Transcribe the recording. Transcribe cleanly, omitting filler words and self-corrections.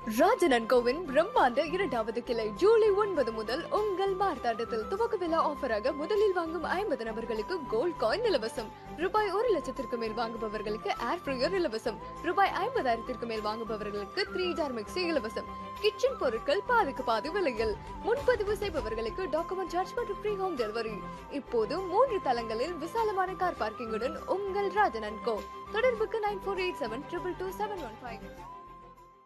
Rajan and CoWIN பிரம்மாண்ட இரண்டாவது கிளை ஜூலை 9 முதல் உங்கள் மார்த்தாண்டத்தில் துவக்க விழா ஆஃபராக முதலில் வாங்கும் 50 நபர்களுக்கு கோல்ட் காயின் இலவசம். ரூபாய் 1,00,000 மேல் வாங்குபவர்களுக்கு ஏர் ஃப்ரையர் இலவசம். ரூபாய் 50,000 மேல் வாங்குபவர்களுக்கு 3 ஜார் மிக்சி இலவசம். கிச்சன் பொருட்கள் பாதிக்கு பாதி விலையில். முன்பதிவு செய்பவர்களுக்கு டாக்குமெண்ட் சார்ஜ் மற்றும் ஃப்ரீ ஹோம் டெலிவரி. இப்போது 3 தளங்களில் விசாலமான கார் பார்க்கிங்குடன் உங்கள் ராஜன் அண்ட் கோ. தொடர்புக்கு 9487222715.